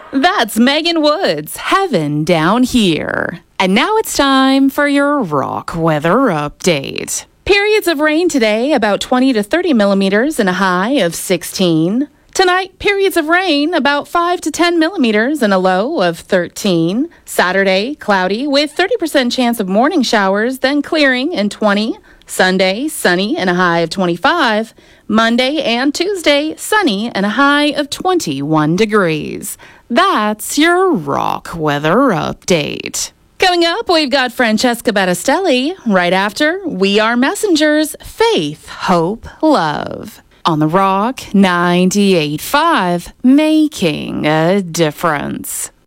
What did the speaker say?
That's Megan Woods, Heaven Down Here. And now it's time for your rock weather update. Periods of rain today, about 20 to 30 millimeters and a high of 16. Tonight, periods of rain, about 5 to 10 millimeters and a low of 13. Saturday, cloudy with 30% chance of morning showers, then clearing in 20. Sunday, sunny and a high of 25. Monday and Tuesday, sunny and a high of 21 degrees. That's your rock weather update. Coming up, we've got Francesca Battistelli. Right after, We Are Messengers, Faith, Hope, Love. On the Rock 98.5, Making a Difference.